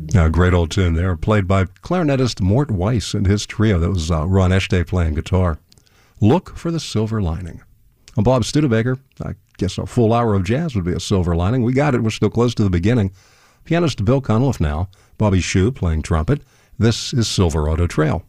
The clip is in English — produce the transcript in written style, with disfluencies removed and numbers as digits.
Great old tune there, played by clarinetist Mort Weiss and his trio. That was Ron Eshte playing guitar. Look for the Silver Lining. I'm Bob Studebaker. I guess a full hour of jazz would be a silver lining. We got it. We're still close to the beginning. Pianist Bill Cunliffe now. Bobby Shew playing trumpet. This is Silver Auto Trail.